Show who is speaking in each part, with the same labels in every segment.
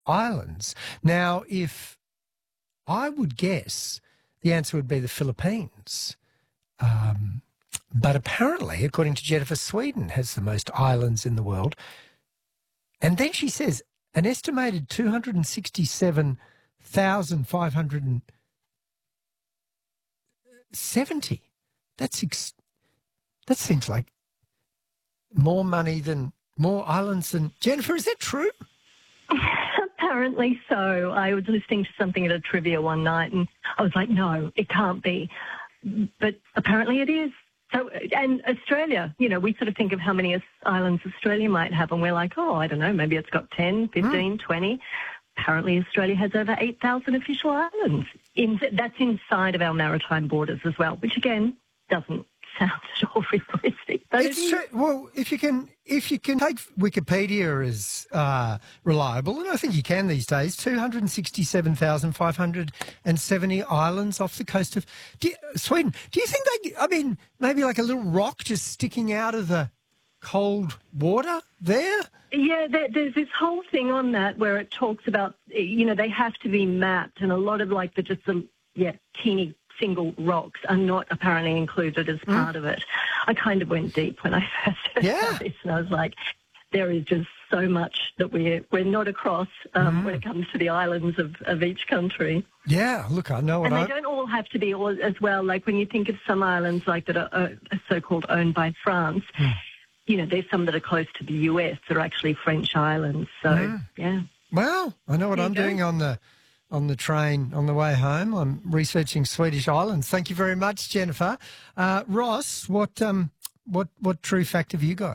Speaker 1: islands. Now, if I would guess the answer would be the Philippines. But apparently, according to Jennifer, Sweden has the most islands in the world. And then she says an estimated 267,570. That seems like more islands than... Jennifer, is that true?
Speaker 2: Apparently so. I was listening to something at a trivia one night and I was like, no, it can't be. But apparently it is. So, and Australia, we sort of think of how many islands Australia might have and we're like, oh, I don't know, maybe it's got 10, 15, 20. Apparently Australia has over 8,000 official islands. That's inside of our maritime borders as well, which again doesn't sound at all realistic. But
Speaker 1: it's true. Well, if you can take Wikipedia as reliable, and I think you can these days, 267,570 islands off the coast of Sweden. Do you think maybe like a little rock just sticking out of the cold water there?
Speaker 2: Yeah, there's this whole thing on that where it talks about, they have to be mapped, and a lot of teeny single rocks are not apparently included as part of it. I kind of went deep when I first heard this, and I was like, there is just so much that we're not across when it comes to the islands of each country.
Speaker 1: Yeah, look, I know what
Speaker 2: they don't all have to be as well. Like when you think of some islands like that are so-called owned by France, there's some that are close to the US that are actually French islands. So, yeah.
Speaker 1: Well, I know what I'm doing on the train on the way home. I'm researching Swedish islands. Thank you very much, Jennifer. Ross, what true fact have you got?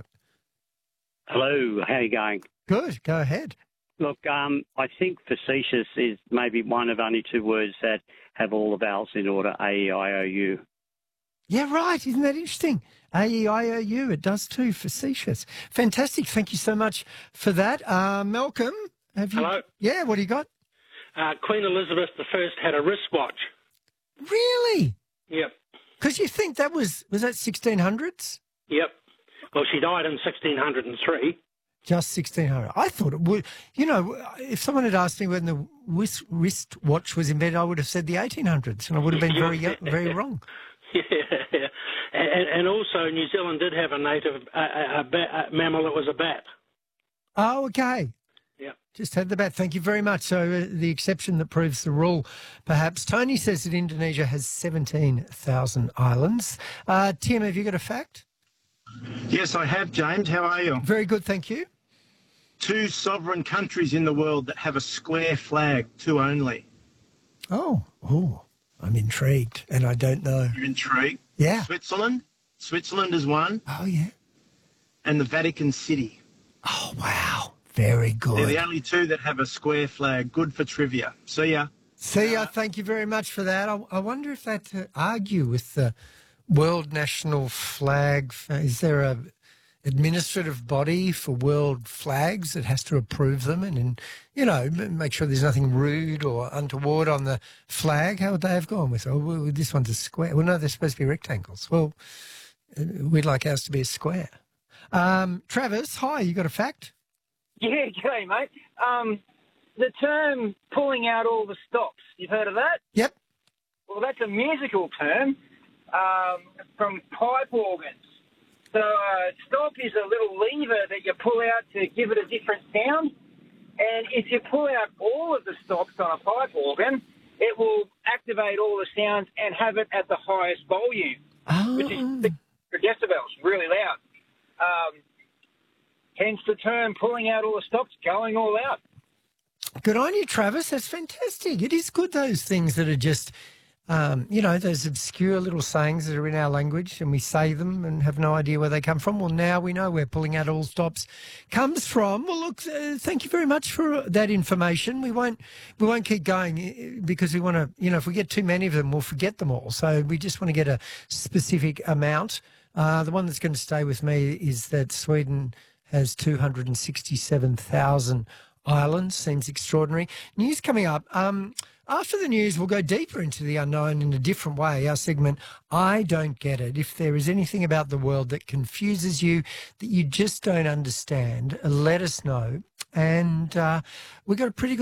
Speaker 3: Hello, how are you going?
Speaker 1: Good, go ahead.
Speaker 3: Look, I think facetious is maybe one of only two words that have all the vowels in order, A-E-I-O-U.
Speaker 1: Yeah, right. Isn't that interesting? A-E-I-O-U, it does too, facetious. Fantastic. Thank you so much for that. Malcolm, have you...
Speaker 4: Hello?
Speaker 1: Yeah, what do you got?
Speaker 4: Queen Elizabeth I had a wristwatch.
Speaker 1: Really?
Speaker 4: Yep.
Speaker 1: Because you think that was that 1600s?
Speaker 4: Yep. Well, she died in 1603.
Speaker 1: Just 1600. I thought it would. If someone had asked me when the wristwatch was invented, I would have said the 1800s, and I would have been very wrong.
Speaker 4: Yeah. And also, New Zealand did have a native mammal that was a bat.
Speaker 1: Oh, okay.
Speaker 4: Yeah.
Speaker 1: Just had the bat. Thank you very much. So the exception that proves the rule, perhaps. Tony says that Indonesia has 17,000 islands. Tim, have you got a fact?
Speaker 5: Yes, I have, James. How are you?
Speaker 1: Very good, thank you.
Speaker 5: 2 sovereign countries in the world that have a square flag, 2 only.
Speaker 1: Oh, I'm intrigued, and I don't know.
Speaker 5: You're intrigued?
Speaker 1: Yeah.
Speaker 5: Switzerland is one.
Speaker 1: Oh, yeah.
Speaker 5: And the Vatican City.
Speaker 1: Oh, wow. Very good.
Speaker 5: They're the only 2 that have a square flag. Good for trivia. See ya.
Speaker 1: See ya. Thank you very much for that. I wonder if that to argue with the world national flag. Is there a administrative body for world flags that has to approve them and make sure there's nothing rude or untoward on the flag? How would they have gone with, this one's a square? Well, no, they're supposed to be rectangles. Well, we'd like ours to be a square. Travis, hi, you got a fact?
Speaker 6: Yeah, g'day, mate. The term pulling out all the stops, you've heard of that?
Speaker 1: Yep.
Speaker 6: Well, that's a musical term from pipe organs. So stop is a little lever that you pull out to give it a different sound. And if you pull out all of the stops on a pipe organ, it will activate all the sounds and have it at the highest volume, which is 600 decibels, really loud. Hence the term pulling out all the stops, going all out.
Speaker 1: Good on you, Travis. That's fantastic. It is good, those things that are just, those obscure little sayings that are in our language and we say them and have no idea where they come from. Well, now we know where pulling out all stops comes from. Well, look, thank you very much for that information. We won't keep going because we want to, if we get too many of them, we'll forget them all. So we just want to get a specific amount. The one that's going to stay with me is that Sweden has 267,000 islands. Seems extraordinary. News coming up. After the news, we'll go deeper into the unknown in a different way. Our segment, I Don't Get It. If there is anything about the world that confuses you, that you just don't understand, let us know. And we've got a pretty good